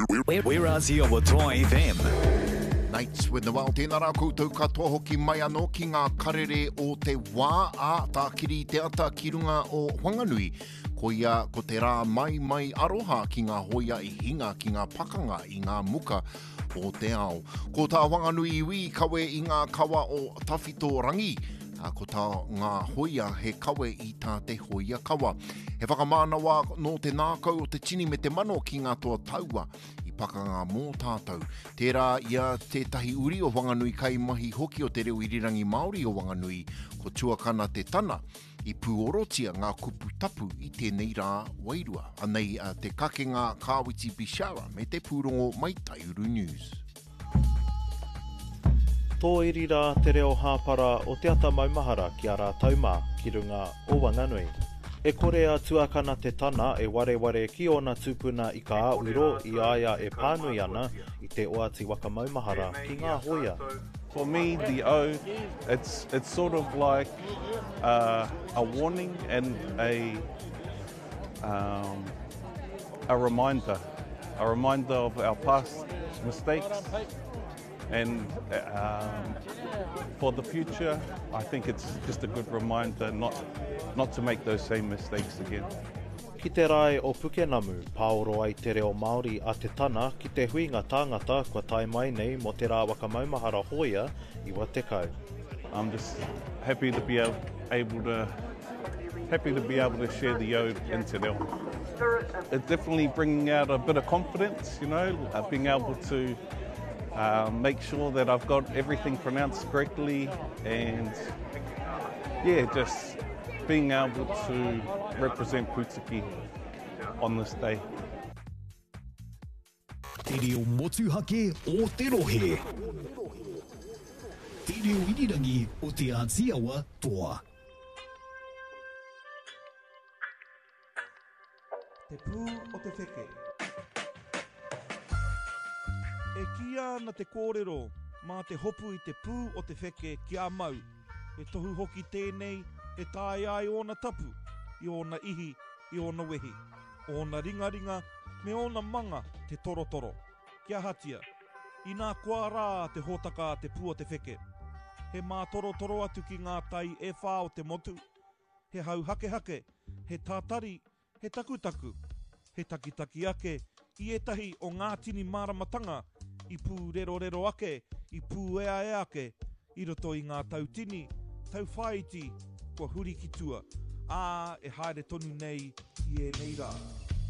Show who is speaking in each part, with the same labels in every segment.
Speaker 1: We're Aussie o Toa FM.
Speaker 2: Nights with the Wao, tēnā rā koutou katoa hoki mai anō ki ngā karere o te wā a tākiri te ata ki runga o Whanganui. Ko ia ko te rā mai aroha ki ngā hoia I hinga ki ngā pakanga I ngā muka o te ao. Ko tā Whanganui iwi kawe I ngā kawa o Tawhito Rangi. Ko tā ngā hoia he kawe I tā te hoia kawa. He whakamānawa no te nākau o te tini me te mano ki ngā toa taua I pakanga mō tātou. Tērā ia tētahi uri o Whanganui kai mahi hoki o te reo irirangi Māori o Whanganui ko tuakana te tana I puorotia ngā kupu tapu I tēnei rā wairua. Anei te kakenga Kāwiti Bishara me te pūrongo mai Taiuru News.
Speaker 3: Tō iri rā te reo hāpara o te ata maumahara ki a rā taumā ki runga o Whanganui. E korea tuakana te tana e wareware ki ona tūpuna I ka āuro I aia e pānui ana I te oati waka maumahara ki ngā hoia.
Speaker 4: For me, the O, it's sort of like a warning and a reminder of our past mistakes. And for the future, I think it's just a good reminder not to make those same mistakes again.
Speaker 3: Ki te rai o Pukenamu, pāoro ai te reo Māori a te tana ki te huinga tāngata kua tai mai nei mo te rā waka maumahara hoia I wa tekau.
Speaker 4: I'm just happy to be able to share the ode in te reo. It's definitely bringing out a bit of confidence, being able to make sure that I've got everything pronounced correctly and just being able to represent Putiki on this day.
Speaker 1: Te reo motuhake o te rohe. Te reo irirangi o te Ātiawa toa.
Speaker 5: Te pū o te wheke. E kia na te kōrero mā te hopu I te pū o te wheke ki a mau. E tohu hoki tēnei e tāi ai ona tapu, I ona ihi, I ona wehi, ona ringaringa, me ona manga te torotoro. Kia hatia, I nā kua rā te hōtaka te pū o te wheke. He mā torotoro atu ki ngā tai e whā o te motu. He hau hake, he tātari, he takutaku, he takitaki ake, I etahi o ngā tini māramatanga, I pū rero ake, I pū ea ake, I roto I ngā tautini, tau whaiti, kua huri ki tua, e haere tonu nei I e nei rā.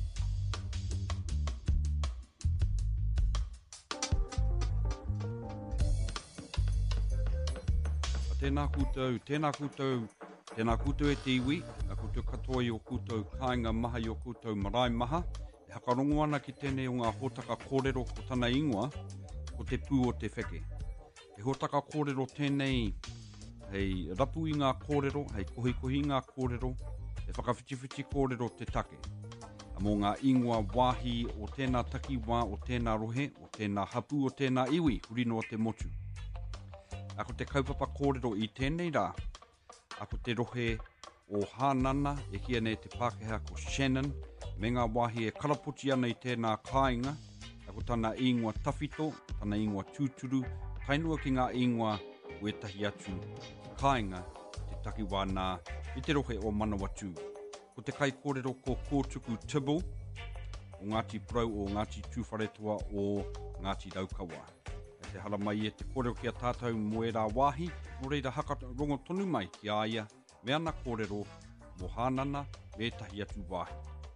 Speaker 6: Tēnā koutou e te iwi, a koutou katoa I o koutou kāinga maha I o koutou marae maha, e hakarongo ana ki tēnei o ngā hōtaka kōrero ko tana ingoa, ko te pū o te wheke. He hōtaka kōrero tēnei, hei rapu I ngā kōrero, hei kohi ngā kōrero, he whakawhitiwhiti kōrero te take. A mō ngā ingoa wāhi o tēnā taki wā o tēnā rohe, o tēnā hapu o tēnā iwi, hurino o te motu. Ako te kaupapa kōrero I tēnei rā, ako te rohe o Hānana, e kia nei te Pākehā ko Shannon, me ngā wāhi e karaputi ana I tēnā kāinga, ako tana ingoa tawhito, tana ingoa tūturu, tainua ki ngā ingoa uetahi atu ki kāinga te takiwā nā I te rohe o Manawatu. Ko te kai kōrero ko Kōtuku Tibu, o Ngāti Prau o Ngāti Tūwharetoa o Ngāti Raukawa. E te hara mai e te kōrero ki a tātou mo e rā wāhi, no reira haka rongo tonu mai ki a ia, me ana kōrero mo Hānana me tahi atu wāhi.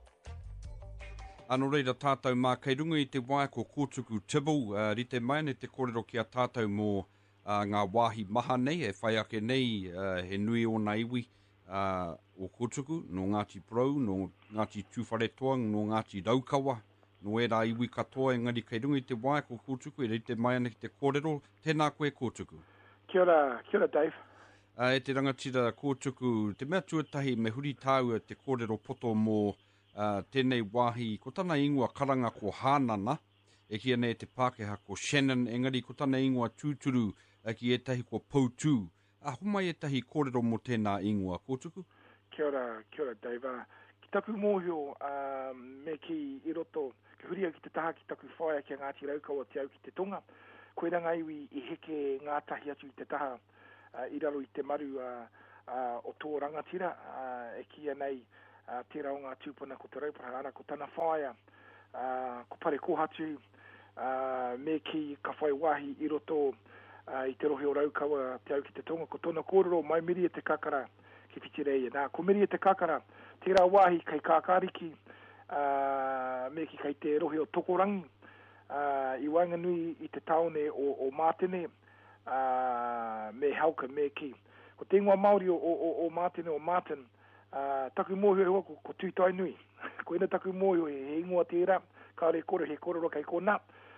Speaker 6: Ano reira tātou mā kei runga I te wāi ko Kōtuku Tibu, rite mai ne te kōrero ki a tātou mo ngā wāhi maha nei, e whai ake nei, he nui o nā iwi o Kōtuku, no Ngāti Prau, no Ngāti Tūwharetoa, no Ngāti Raukawa, no e rā iwi katoa, engari kei runga I te wāi ko Kōtuku, e rite mai ane ki te kōrero, tēnā koe Kōtuku.
Speaker 7: Kia ora Dave.
Speaker 6: E te rangatira Kōtuku, te mea tuatahi me huri tāua te kōrero poto mō tēnei wāhi, ko tana ingoa karanga ko Hānana, e kia nei te Pākehā ko Shannon, engari ko tana ingoa tūturu, ki etahi ko Poutu. Humai etahi kōrero mo tēnā ingoa, Kōtuku?
Speaker 7: Kia ora Dave. Ki taku mōhio me ki I roto, ki huria ki te taha ki taku whaia ki Ngāti Raukawa te au ki te tonga. Koe ranga iwi I heke ngā tahi atu I te taha I raro I te maru o tō rangatira e kia nei te rao ngā tūpuna ko te raupara ana ko tana whaia ko pare kohatu me ki ka whai wahi I roto I te rohe o Raukawa te au ki te tonga ko tōna kōrero mai miri e te kakara ki whitireia. Nā, ko miri e te kakara te rā wahi kai kākāriki me ki kai te rohe o Tokorangi I Wainganui I te taone o Mātene me hauka me ki. Ko te ingoa Māori o Mātene o Martin taku mōhio e wako ko tūtai nui. Ko ina taku mōhio he ingoa tērā ka re kore he kororo kai kona.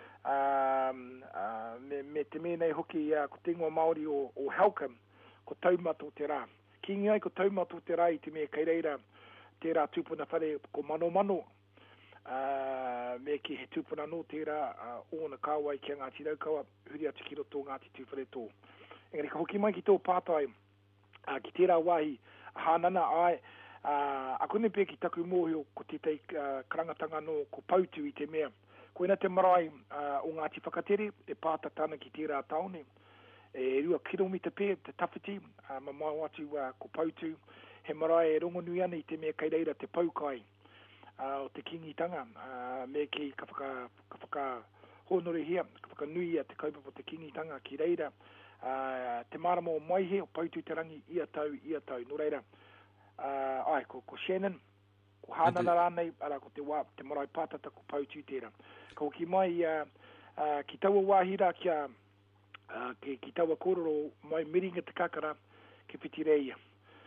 Speaker 7: Me te mēnei hoki ko te ingoa Māori o hauka ko taumato te rā. Kingi ai ko taumato te rā I te mea kai reira tērā tūpuna whare ko mano me ki he tūpuna no tērā o na kāwai kia Ngāti Raukawa huri atu ki roto Ngāti Tūwhare tō. Engari ka hoki mai ki tō pātai ki tērā wahi hānana ai a kone pē ki taku mōhio ko te tei karangatanga no ko pautu I te mea. Ko ina te marae o Ngāti Whakatere e pātatana ki tērā taone. E rua kilomita pē te tawhiti ma mau atu ko pautu. He marae e rongo nui ana I te mea kai reira te paukai o te kingitanga me ki ka whaka honore hia, ka whaka nui a te kaupapa te kingitanga ki reira te marama o mai he o pautu te rangi ia tau. No reira, ai, ko Shannon, ko hānana rānei, ara ko te marae pātata ko pautu tērā. Ka hoki mai ki taua wāhira kia ki taua kōrero mai miringa te kakara ki whitireia.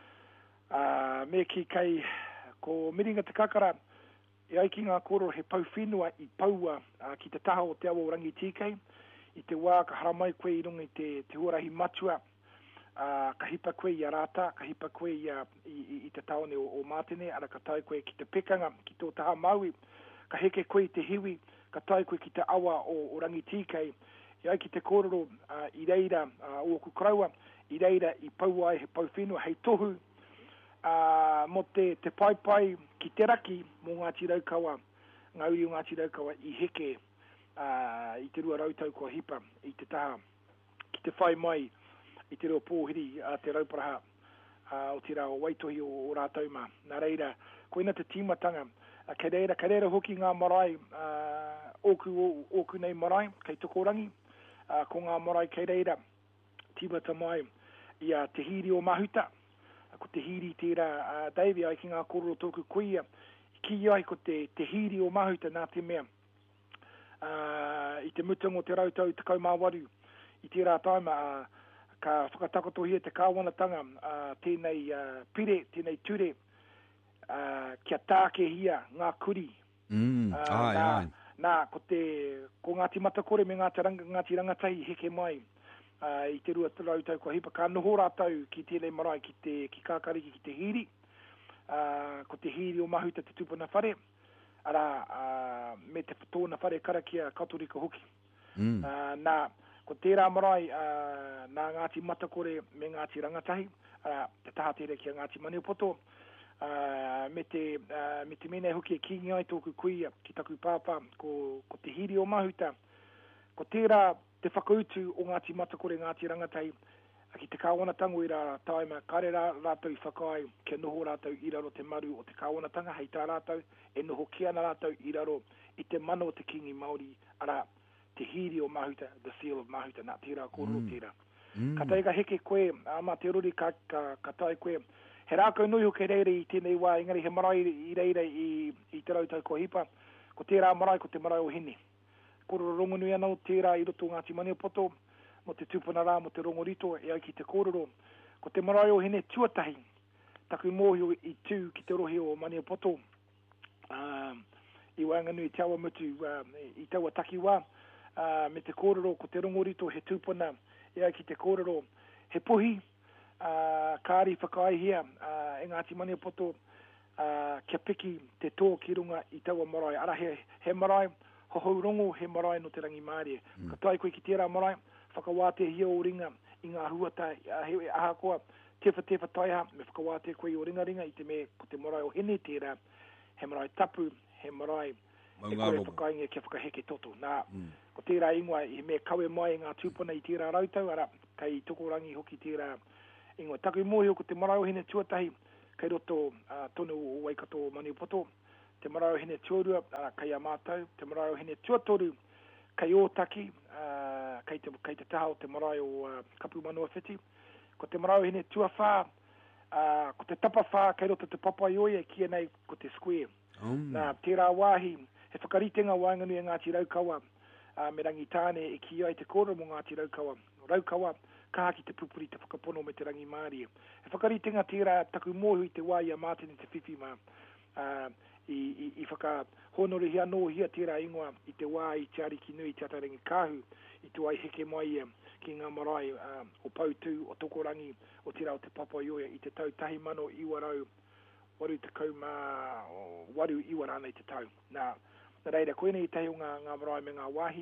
Speaker 7: Me ki kai ko miringa te kakara e ai ki ngā kōrero he pau whenua I paua ki te taha o te awa o rangi tīkei I te wā ka haramai koe I runga I te huarahi matua ka hipa koe I Arata, ka hipa koe I te taone o Mātene, ara ka tai koe ki te pekanga ki tō taha maui, ka heke koe I te hiwi, ka tai koe ki te awa o rangi tīkei e ai ki te kōrero I reira o kukraua, I reira I paua ai he pau whenua hei tohu mo te pai ki te raki mō Ngāti Raukawa, ngā uri o Ngāti Raukawa I heke I te rua rautau kua hipa I te taha ki te whai mai I te rua pōhiri te rauparaha o te rao waitohi o rātau mā. Nā reira, ko ina te tīmatanga kei reira hoki ngā marae oku nei marae kei Tokorangi ko ngā marae kei reira tīmata mai I te hiri o Mahuta ko te hiri tērā Davey ai ki ngā kōrero tōku kuia ki ai ko te hiri o Mahuta nā te mea I te mutungo te rautau te kaumāwaru I tērā taima ka whakatakotohia te kāwanatanga tēnei pire, tēnei ture kia tākehia ngā kuri nā ko Ngāti Matakore me Ngāti Rangatahi heke mai I te rua rautau kua hipa ka noho rātau ki tēnei marae ki kākariki ki te hiri ko te hiri o Mahuta te tupuna whare ara me te tōna whare karakia katorika hoki nā ko tērā marae nā Ngāti Matakore me Ngāti Rangatahi ara te taha tere kia Ngāti Maniapoto me te menei hoki e kingi ai tōku kuia ki taku pāpā ko te hiri o Mahuta ko tērā te whakautu o Ngāti Matakore, Ngāti Rangatahi, ki te kāwanatanga I rā taima, kare rātau I whakai, ke noho rātau I raro te maru o te kāwanatanga, hei tā rātau, e noho ki ana rātau I raro I te mana o te kingi Māori, ara te hiri o Mahuta, the seal of Mahuta, nā tērā kōrero tērā. Ka taika heke koe, mā te rori ka tai koe, he rākau nui ho ke reire I tēnei wā, engari he marae I reire I te rautau ko hipa, ko tērā marae ko te marae o hini. Kōrero rongonui ana o tērā I roto Ngāti Maniapoto, mo te tūpuna rā, mo te rongorito, e ai ki te kōrero. Ko te marae o hene tuatahi, taku mōhio I tū ki te rohe o Maniapoto, I Wainganui te awa mutu, I taua takiwā, me te kōrero, ko te rongorito, he tūpuna, e ai ki te kōrero, he puhi, kāri whakaihia, e Ngāti Maniapoto, kia piki te tō ki runga I taua marae. Ara he marae, hohaurongo he marae no te rangi Māori. Ka tai koe ki tērā marae, whakawāte hia o ringa I ngā huata, he aha koa, tefa taiha, me whakawāte koe o ringa I te me ko te marae o hene tērā, he marae tapu, he marae e koe whakainga kia whakaheke toto. Nā, ko tērā ingoa i me kawe mai ngā tūpuna i tērā rautau, ara kei tokorangi hoki tērā ingoa. Taku i mōhio ko te marau hene tuatahi, kei roto tonu o Waikato Maniupoto, te marau hene tuarua, kei a mātou, te marau hene tuatoru, kei ōtaki, kei te taha o te marae o Kapu Manua Whiti, ko te marau hene tuawhā, ko te tapawhā, kei roto te papaioia kia nei ko te square. Nā, tērā wāhi, he whakaritenga wainganui Ngāti Raukawa, me rangi tāne e ki ai te kōra mo Ngāti Raukawa. Raukawa, ka haki te pupuri te whakapono me te rangi Māori. He whakaritenga tērā taku mōhu i te wāia mātene te whiwhi mā, i whakahonore hia no hia tērā ingoa i te wā i te ariki nui te atarangi kāhu, i te wai heke mai ki ngā marae o Pautu, o Tokorangi, o tērā o te Papaioia i te tau tahi mano iwarau, waru te kauma, waru iwarana i te tau. Nā reira, koene i tahi o ngā marae me ngā wāhi.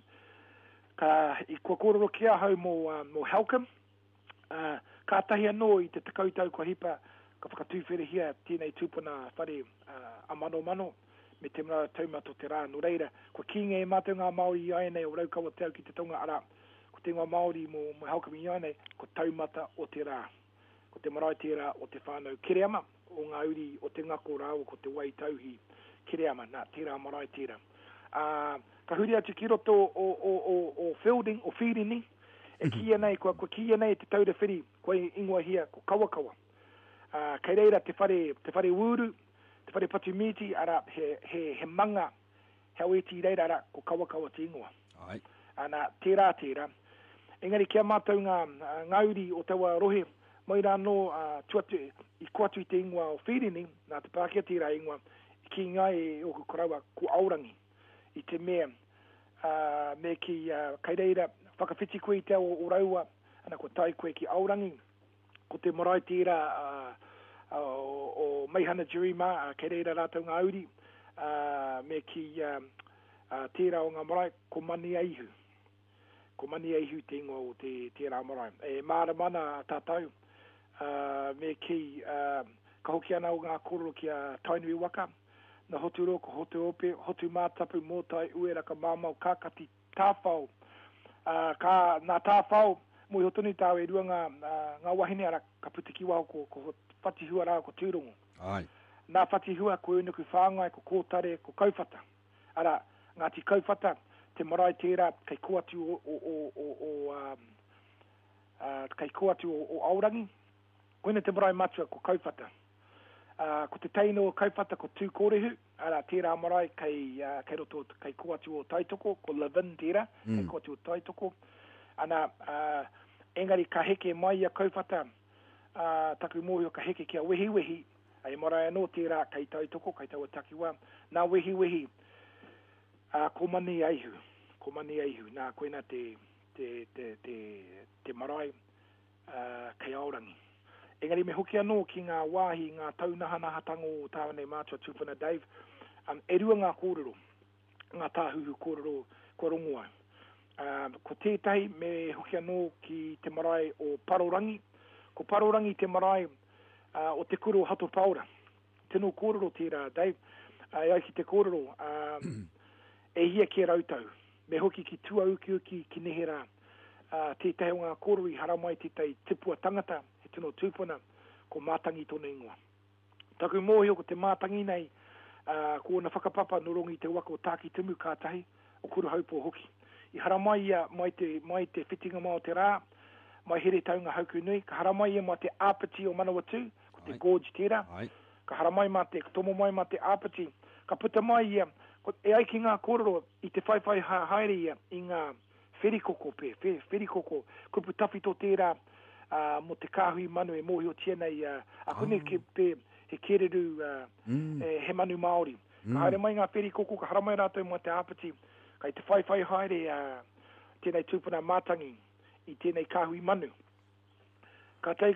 Speaker 7: I kua kōrero kia hau mō Helcom, ka tahi anō i te takautau kua hipa, ka whakatūwhere hia tēnei tūpuna whare a mano, me te mara taumato te rā. No reira, kua kinga e mātou ngā Māori i ai nei o Raukawa te au ki te tonga ara, ko te ngā Māori mō Helcom i ai nei, ko taumata o te rā. Ko te marae tērā o te whānau Kereama, o ngā uri o te ngako rāua ko te Waitauhi Kereama, nā tērā marae tērā. Ka huri atu ki roto o feeding ni, e kia nei, kua kia nei te taura whiri, kua ingoa hia, ko kawakawa. Kei reira te whare uru, te whare patumiti, ara he manga, hau e ti reira ara, ko kawakawa te ingoa. Nā tērā. Engari kia mātou ngā uri o taua rohe, mai rā no tuatu i kuatu i te ingoa o whirini, nā te Pākehā tērā ingoa, ki ngai e o kuraua ko aurangi, i te mea, me ki kei reira, whakawhiti koe i te o raua, ana ko tai koe ki aurangi, ko te marae tērā o Meihana Jirima, kei reira rātou ngā uri, me ki tērā o ngā marae, ko mani aihu. Ko mani aihu te ingoa o tērā marae. E māramana tātou, me ki ka hoki ana o ngā kōrero kia tainui waka, na hotu roko, hotu ope, hotu mātapu mōtai uera ka māmau kākati tāwhau. Nā tāwhau, mui hotuni tāu e rua ngā wahine ara ka putiki waho ko whatihua rā ko tūrongo. Nā whatihua ko unuku whāngai, ko kōtare, ko kauwhata. Ara, Ngāti kauwhata, te marae tērā, kei koatu kei koatu o Aurangi, koina te marae matua ko kauwhata. Ko te teino o kauwhata ko tū kōrehu, ara tērā marae kei roto kei koatu o Taitoko, ko Levin tērā, kei koatu o Taitoko. Ana, engari ka heke mai a kauwhata, taku mōhio ka heke kia wehi, ai marae anō tērā kei Taitoko, kei taua takiwa, nā wehi, ko mani aihu, nā koina te marae kei Aurangi. Engari me hoki anō ki ngā wāhi, ngā taunahana tango o tāwane mātua tūpuna Dave, e rua ngā kōrero, ngā tāhuhu kōrero kua rongoa. Ko tētahi me hoki anō ki te marae o Parorangi, ko Parorangi te marae o te kuro Hato Paura. Tēnō kōrero tērā, Dave, ai ki te kōrero, e hia ki rautau, me hoki ki tua uki ki nehera, tētahi o ngā kōrero i haramai tētai tipua tangata, tino tūpuna, ko mātangi tōna ingoa. Taku mōhio ko te mātangi nei, ko na whakapapa norongi te waka o tāki timu kātahi, o kuru haupō hoki. I haramai ia mai te whitinga mao te rā, mai here taunga hauku nui, ka haramai ia mai te āpiti o Manawatu, ko te gorge tērā, ka haramai ka tomo mai mai te āpiti, ka puta mai ia, e ai ki ngā kōrero i te whaiwhai haere ia, i ngā wherikoko, kupu tawhito tērā, mo te kāhui manu e mōhio tienei, a kone he kereru he manu Māori. Ka haere mai ngā wherikoko, ka haramai rātou mai te āpiti, kai te whaiwhai haere tēnei tūpuna mātangi i tēnei kāhui manu. Ka tai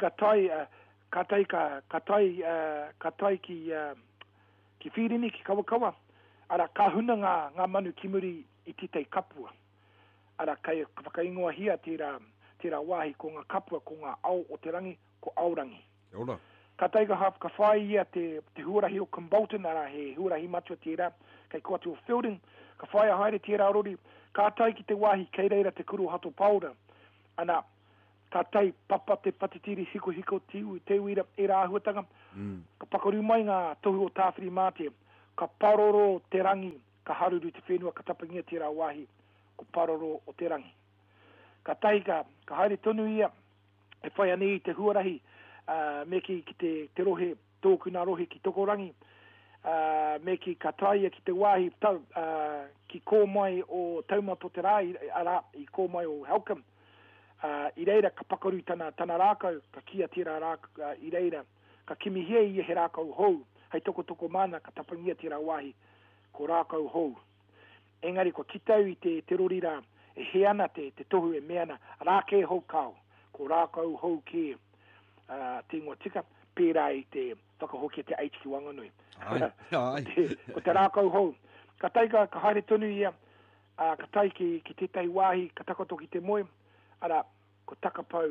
Speaker 7: ki whirini, ki kawakawa, ara ka huna ngā manu kimuri i titei kapua. Ara kai whakaingoa hia tērā wāhi ko ngā kapua, ko ngā au o te rangi, ko Aurangi. ka taiga haf ka whai ia te huarahi o Kimbolton, ara he huarahi matua tira, kai kua tu Fielding, ka whai a haere tira rori, ka tai ki te wahi kei reira te kuru hato paura, ana ka tai papa te patitiri hiko tiu te uira e rā ahuatanga, ka pakaru mai ngā tohu o tāwhiri mātia, ka paroro te rangi, ka haruru te whenua, ka tapangia te rā wahi, ko paroro o te rangi. Ka tai ka haere tonu ia, e whai anei te huarahi, me ki te rohe, tōku nā rohe ki tokorangi, me ki ka taia ki te wahi, ki kō mai o taumato te rā, i kō mai o Helcom, i reira ka pakaru tana rākau, ka kia tira rākau, i reira, ka kimihia i he rākau hou, hei toko mana ka tapangia tira wahi, ko rākau hou. Engari ko kitau i te rorira, e he ana te tohu e meana, rāke hou kau, ko rākau hou ke, te ingoa tika, pērā i te whakahokia te HQ Wanganui. Ko te rākau hou. Ka tai ka haere tonu ia, ka tai ki te tai wahi, ka takato ki te moe, ara, ko takapau,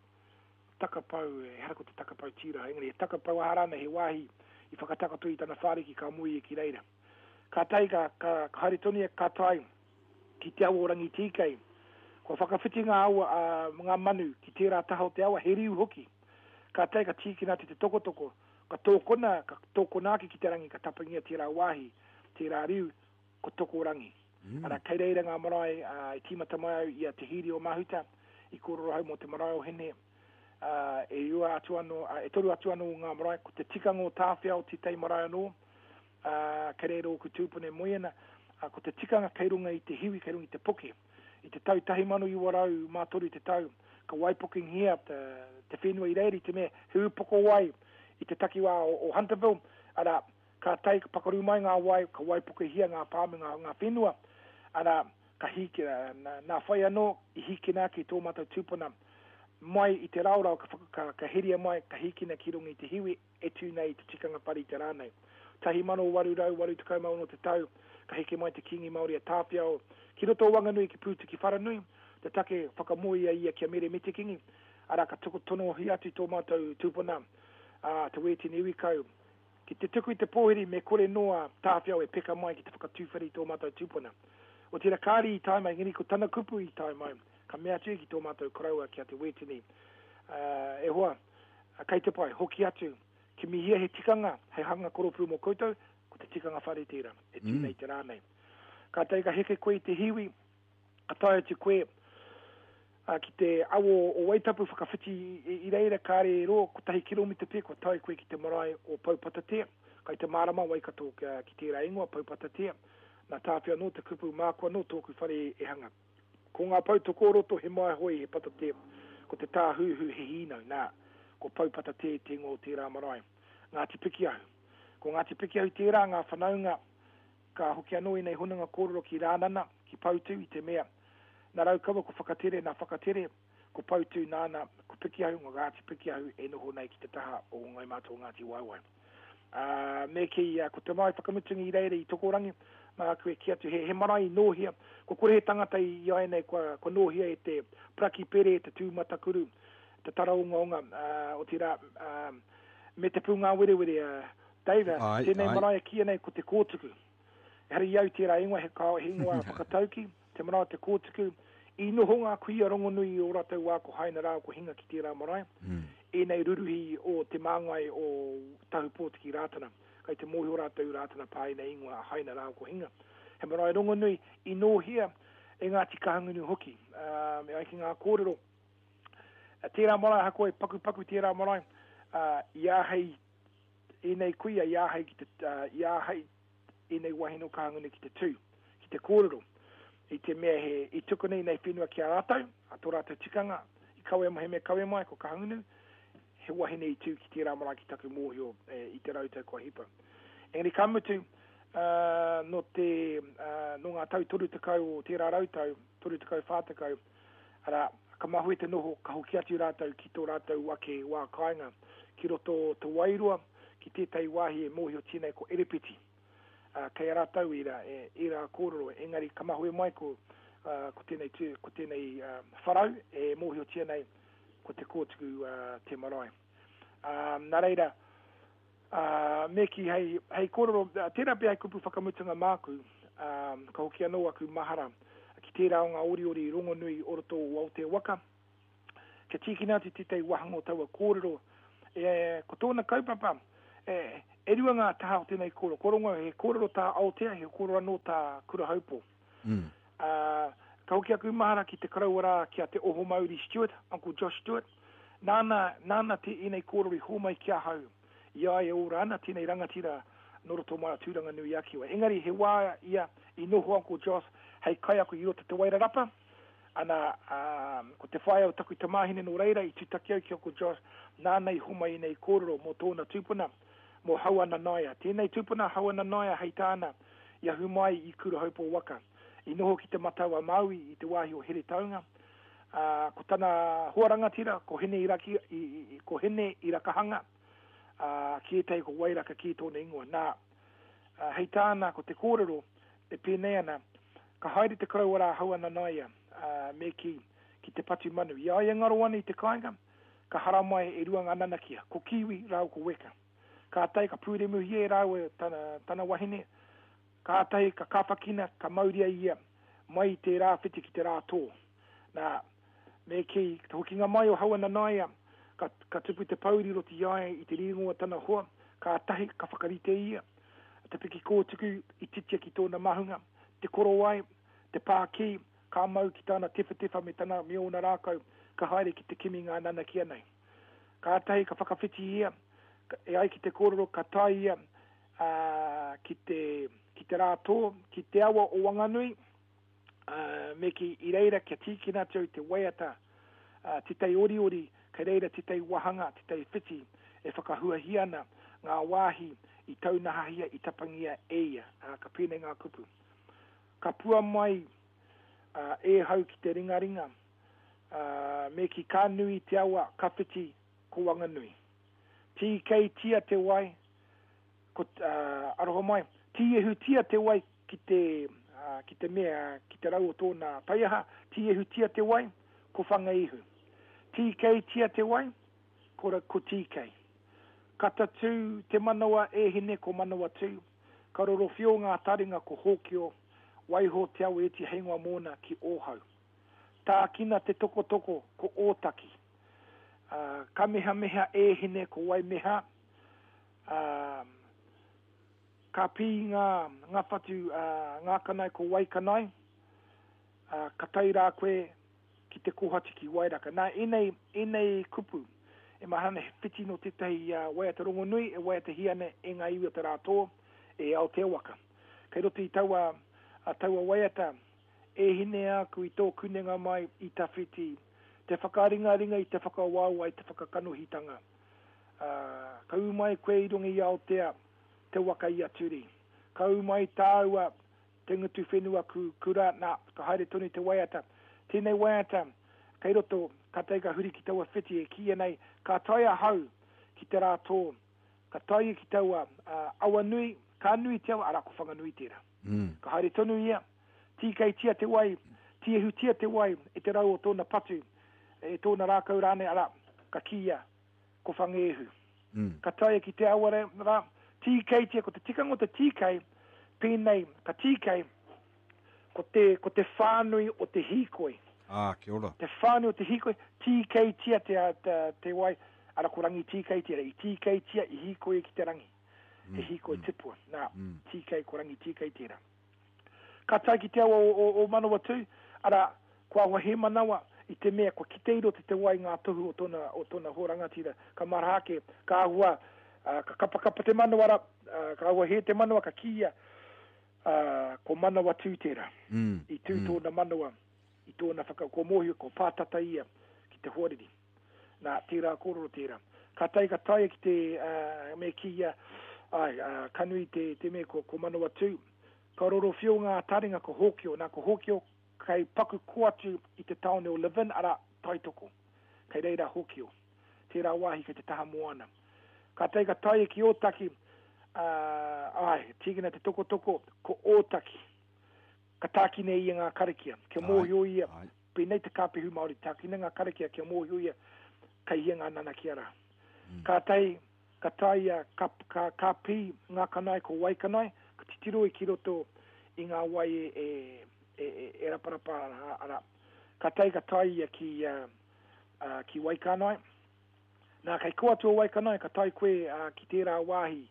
Speaker 7: hara ko te takapau tira, engari, takapau harana he wahi, i whakatakato i tana whāriki ka mui e ki reira. Ka tai ka haere tonu ia, ka tai ki te awa orangi tīkei, ko whakawhiti ngā awa, ngā manu, ki tērā taha o te awa, he riu hoki. Ka tai ka tīkina te tokotoko, ka tōkona ki te rangi, ka tapangia tērā wahi, tērā riu, ko toko rangi. Ara kei reira ngā marae, i tīmata mai ia te hiri o mahuta, i kororo hau mo te marae o hene, e toru atu anō ngā marae, ko te tikanga o tāwhia o te tei marae anō, kei reira o ku tūpune moiena, ko te tikanga kei runga i te hiwi, kei runga i te poke, i te tau tahi manu i warau, mātoru i te tau, ka waipoking hia, te whenua i reiri, te mea, hui poko wai, i te takiwa o Hunterville, ara, ka tai ka pakaru mai ngā wai, ka waipoke hia ngā pāme, ngā whenua, ara, ka hiki, nā whai anō, i hiki nā ki tō mātou tūpuna, mai i te raurau, ka heria mai, ka hiki nā ki runga i te hiwi, e tū nei te tikanga pari te rānei. Tahi mano waru tukau mauno te tau, ka hiki mai te kingi Māori a Tāwhiao, ki roto Wanganui ki pūtu ki Wharanui, te take whakamoia ia kia mere me te kingi, ara ka tuku tono hi atu tō mātou tūpuna, te wetini iwi kau, ki te tuku i te pōhiri me kore noa Tāwhiao e peka mai ki te whakatūwhiri tō mātou tūpuna. O tira kāri i tai mai, ngini ko tana kupu i tai mai, ka mea tū ki tō mātou koraua kia te wetini. E hoa, kei te pai, hoki atu, ki mihia he tikanga, he hanga koropuru mo koutou, ko te tikanga whare tira, e tūnei te rānei. Ka teika heke koe te hiwi, a tae te koe, ki te awo o waitapu whakawhiti i reira kāre ro, ko tahi kilomita pe, ko tae koe ki te marae o Paupatatea, kai te marama waikato ki tērā ingoa Paupatatea, nā tāwhia no te kupu mākua no tōku whare e hanga. Ko ngā pautoko roto he mai hoi he Patatea, ko te tāhuhu he hino, nā, ko Paupatatea te ngō tērā marae. Ngā tipiki ahu. Ko ngā tipiki ahu tērā, ngā whanaunga, ka hoki anō i nei hunanga kōrero ki rānana, ki pautu i te mea. Nā raukawa ko whakatere, nā whakatere, ko pautu nāna, ko piki ahu, ngā tipiki ahu, e noho nei ki te taha o ngai mātou Ngāti Waewae. Me ki, ko te mai whakamutungi i reire i tokorangi, mā koe ki atu he marae i nōhia, ko kore he tangata i aenei, ko nōhia e te praki pere, te tūmatakuru, te taraunga, o tira, me te pūngā werewere, Dave, tēnei marae kia nei ko te kōtuku. Hara iau tērā ingoa he ingoa whakatauki, te marae te kōtuku, i noho ngā kuia rongonui o rātou wā ko haina rā ko hinga ki tērā marae, e nei ruruhi o te māngai o tahu pōtiki rātana, kai te mohi o rātou rātana pāi nei ingoa haina rā ko hinga. He marae rongonui, i nōhia, e ngā tikahangunu hoki, me aiki ngā kōrero, tērā marae hakoi, paku tērā marae, iāhei, e nei kuia iāhei ki te, iāhei, i nei wahino kahangune ki te tū, ki te kōrero, i te mea he, i tuku nei whenua ki a rātou, a tō rātou tikanga, i kawe mai, he mea kawe mai, ko kahangune, he wahine i tū ki te rāmara ki taku mōhio i te rautau kua hipa. Engari ka mutu, no ngā tau toru tekau o tērā rautau, toru tekau whātekau, ara, ka mahui te noho, ka hoki atu rātou ki tō rātou wake wā kāinga, ki roto te wairua, ki tētai wāhi e mōhio tēnei ko erepiti. Kei rātau i rā kōrero, engari ka mahui mai ko tēnei wharau, e mōhio tēnei ko te kōtuku te marae. Nā reira, me ki hei kororo, tērā pe hei kupu whakamutunga māku, ka hoki anō aku mahara, ki tērā o ngā ori rongo nui oroto o Aotearoa. Ka tīkina te tei wahango taua kōrero, ko tōna kaupapa, e rua ngā taha o tēnei kōrero. Koronga he kōrero tā Aotea, he kōrero anō tā Kurahaupo. Ka hoki aku mahara ki te karawara kia te Oho Mauri Stewart, Uncle Josh Stewart. Nāna te inei kōrero i hōmai kia hau. Ia e ora ana tēnei rangatira noroto mara tūranga nui akiwa. Engari he wā ia i noho Uncle Josh, hei kai aku i rota te Wairarapa. Ana, ko te whaia o taku i tamahine no reira i tūtaki au ki Uncle Josh, nāna i homai nei kōrero mō tōna tūpuna, mō Hauana Naia. Tēnei tūpuna Hauana Naia hei tāna i ahu mai i Kurahaupo waka. I noho ki te mataua Maui i te wāhi o Here Taunga. Ko tana huarangatira, ko hene i rakahanga, ki e tei ko wairaka ki tōna ingoa. Nā, hei tāna ko te kōrero, e pēnei ana, ka haere te karawara Hauana Naia, me ki te patu manu. Ia ia ngaro ana i te kāinga, ka hara mai e ruanga ananakia, ko kiwi rau ko weka. Ka atai ka pūre muhi e rau e tana wahine, ka atai ka kāwhakina, ka mauria ia, mai te rā whiti ki te rā tō. Nā, me ki te hokinga mai o Hauana Naia, ka tupu te pauri roti iae i te ringoa tana hoa, ka atahi, ka whakarite ia, te piki kōtuku i titia ki tōna mahunga, te korowai, te pāki, ka mau ki tāna tefa me tāna meona rākau, ka haere ki te kimi ngā nana kia nei. Ka atahi, ka whakawhiti ia, e ai ki te kōrero, ka tai ia, ki te rātō, ki te awa o Wanganui, me ki i reira kia tīkina tau te waiata, titei ori, ka reira titei wahanga, titei whiti, e whakahuahiana ngā wāhi i taunahahia, i tapangia eia, ka pēnei ngā kupu. Ka pua mai, e hau ki te ringaringa, me ki ka nui te awa ka whiti ko Wanganui. Ti kei tia te wai, aroha mai, ti ehu tia te wai ki te mea, ki te rau o tōna taiaha, ti ehu tia te wai, ko whanga ihu. Ti kei tia te wai, ko ti kei. Kata tū te manawa e hine ko manawa tū, ka roro whio ngā taringa ko Hōkio, waiho te au e ti heingoa mōna ki Ōhau. Tā kina te toko ko Ōtaki. Ka meha e hine ko Waimeha. Ka pī ngā whatu, ngā kanai ko Waikanai. Ka taira koe ki te kohati ki Wairaka. Nā, enei kupu, e mahana he whiti no tetahi waiata rongo nui, e waiata hiane e ngā iwi o te rātō, e Aotearoa. Kei roti i taua waiata, e hine aku i tō kunenga mai i ta whiti, te whakaringa i te whakawāua i te whakakanohitanga. Ka umai koe i rungi i Aotea, te waka i aturi. Ka umai tāua te ngutu whenua kura, nā, ka haere tonu te waiata. Tēnei waiata, kei roto, ka teika huri ki taua whiti e kia nei, ka taia hau ki te rātō, ka taia ki taua awa nui, ka nui te awa, ara ko whanganui tērā. Ka haere tonu ia, ti kei tia te wai, ti ehu tia te wai, e te rau o tōna patu, e tōna rākau rāne ara, ka kia, ko whangehu. Ka taia ki te aware, rā, ti kei tia, ko te tikango te ti kei, pēnei, ka ti kei, ko te whānui o te hikoi.
Speaker 6: Kia ora.
Speaker 7: Te whānui o te hikoi, ti kei tia te wai, ara ko rangi ti kei tia, i ti kei tia i hikoi ki te rangi. E hikoi tipua, nā, ti kei ko rangi ti kei tira. Ka tai ki te awa o manawa tū, ara, kua wahe manawa i te mea, kua ki te iro te wai ngā tohu o tōna horangatira, ka marahake, ka ahua, ka kapakapa te manawa ra, ka ahua he te manawa, ka kia, ko manawa tū tērā. I tū tōna manawa, i tōna ko mohi, ko pātata ia, ki te huariri. Nā, tērā kōrero tērā. Ka tai ki te me kia, kanui te me ko manawa tū. Ka roro whio ngā taringa ko Hōkio. Nā ko Hōkio kai paku kuatu i te taone o Levin ara taitoko. Kei reira Hōkio. Tērā wāhi kei te taha moana. Ka teika taia ki Ōtaki. Tīkina te toko ko Ōtaki. Ka tākine ia ngā karakia. Kia mōhio ia. Pēnei te kāpehu Māori. Tākine ngā karakia kia mōhio ia. Kai ia ngā nana ki ara. Ka tai ka pi ngā kanai ko wai kanai, ka titiro ki roto I ngā wai e raparapa ara. Ka tai ki wai kanai. Nā kai koa tua wai kanai, ka tai koe ki tērā wāhi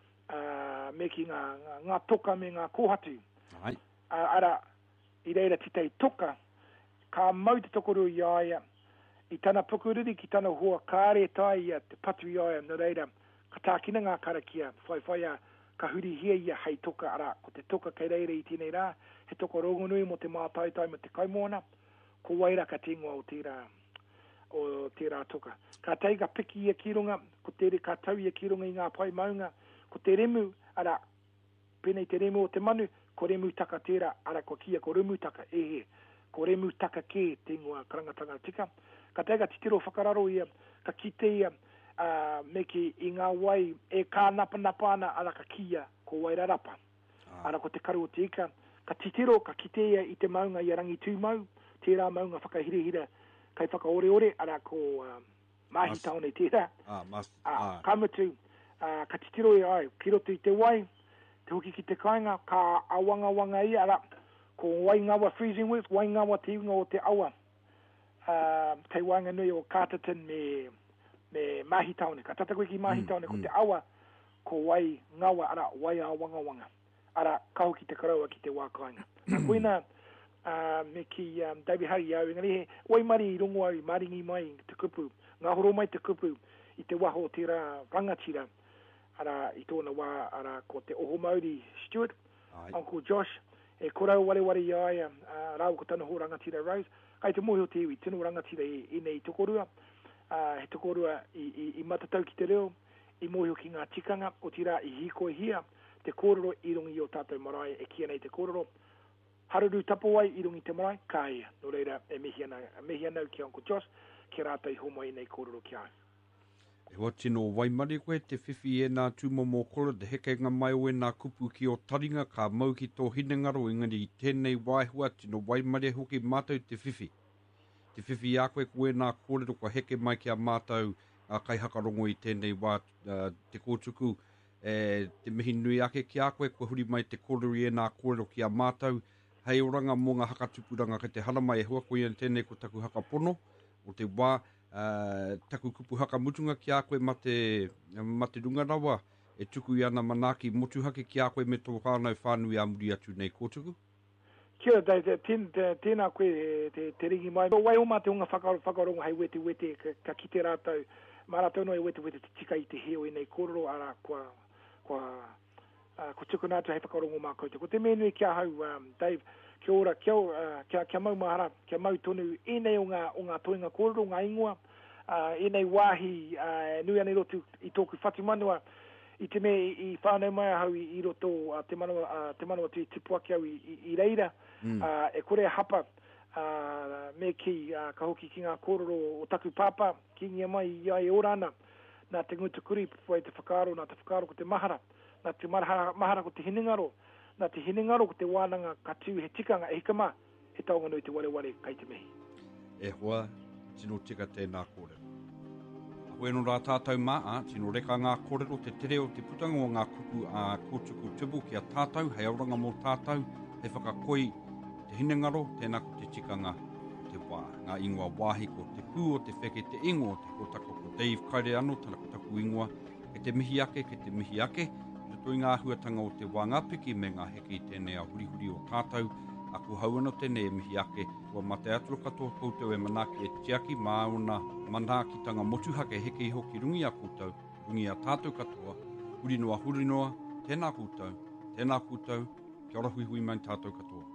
Speaker 7: me ki ngā toka me ngā kōhatu. Ara, I reira titai toka, ka mau te tokoru I aia, I tana pukuriri ki tana hoa kāre tai ia te patu I aia, no reira, ka tākina ngā karakia, whai ka huri hia ia hei toka ara, ko te toka kei reira I tēnei rā, he toka rongonui mo te mātaitai mo te kaimoana, ko waira ka tingoa o tērā toka. Ka teiga piki ia ki runga, ko tere ka tau ia ki runga I ngā pai maunga, ko te remu, ara, penei te remu o te manu, ko remu taka tērā, ara ko kia ko remu taka ko remu taka ke tingoa karangatanga tika. Ka teiga titiro whakararo ia, ka kite ia, me ki I ngā wai e kā napa ana ara ka kia ko wairarapa. Ara ko te karu o te ika, ka titiro, ka kite ia I te maunga I rangi tūmau, tērā maunga whakahirehira, kai whakaore ara ko mahi taone tērā. Kamutu, ka titiro ia ai, ki roto I te wai, te hoki ki te kainga, ka awanga ia, ara, ko wai ngawa freezing with, wai ngawa te iunga o te awa. Kei wanga nui o Carterton me mahi taone, ka tata koe ki mahi taone, ko te awa, ko wai ngawa, ara, wai awanga. Ara, ka hoki te karaua ki te wā kainga. Koina, me ki David Hari au ngari wai mari I rongo ai maringi mai te kupu ngā horo mai te kupu I te waho tērā rangatira ara I tōna wā ara ko te oho Mauri Stuart Uncle Josh e korau ware I ai rau ko tana ho rangatira Rose kai te mohi o te iwi tino rangatira I nei tokorua he tokorua I matatau ki te reo I mohi o ki ngā tikanga o tira I hiko hia te kōrero I rongi o tātou marae e kia nei te kōrero Haruru tapo ai I rungi te marae, ka ia. No reira, e mehia nau ki Uncle Josh, ki rātai homo I nei kōrero ki ai.
Speaker 6: E hoa tino waimari koe te whiwhi e nā tūmomo kora, te hekenga mai o e nā kupu ki o taringa, ka mau ki tō hinengaro, ingari I tēnei waihua, tino waimari hoki mātou te whiwhi. Te whiwhi a koe koe nā kōrero ka heke mai ki a mātou kai hakarongo I tēnei wā te kōtuku, te mihi nui ake ki a koe, koe huri mai te kōrero I nā kōrero ki a mātou, hei oranga mō ngā hakatupuranga kei te haramai e hua koe ia tēnei ko taku hakapono o te wā taku kupu hakamutunga ki a koe ma te rungarawa e tuku I ana manaki motuhake ki a koe me tō whānau whānui a muri atu nei kōtuku.
Speaker 7: Kia tēnā koe te ringi mai. Wai o mā te unga whakarongo hei wete ka ki te rātau. Mā rātau no e wete te tika I te heo I nei kōrero ara ko tuku nātu hei whakarongo mā koutou. Ko te menui kia hau, Dave, kia ora, kia mau mahara, kia mau tonu, nei o ngā toinga kōrero, ngā ingoa, nei wāhi, nui ane rotu I tōku whatumanua, I te me I whānau mai hau I roto te manawa tui tipuaki au I reira, e kore hapa, me ki ka hoki ki ngā kōrero o taku pāpā, ki ngia mai I ai orana, nā te ngutukuri, pupua I te whakaro, nā te whakaro ko te mahara, nā te mahara ko te hinengaro, nā te hinengaro ko te wānanga ka tū he tikanga e hikama, he taonga nui te wareware kai te mihi.
Speaker 6: E hoa, tino tika tēnā kōrero. A koe no rā tātou maa, tino reka ngā kōrero te tere o te putanga o ngā kupu a kōtuku tubu ki a tātou, hei auranga mō tātou, hei whakakoi te hinengaro, tēnā ko te tikanga te wā. Ngā ingoa wāhi ko te pū o te wheke te ingo, te kotako ko Dave Kaire anō, tana ko taku ingoa, ke te mihi ake, tui ngā huatanga o te wā ngā piki me ngā heke I tēnei a hurihuri o tātou, aku hauana tēnei e mihi ake, kua mate atua katoa koutou e manaki e tiaki māuna manakitanga motuhake heke I hoki rungi a koutou, rungi a tātou katoa, hurinoa, tēnā koutou, kia ora hui mai tātou katoa.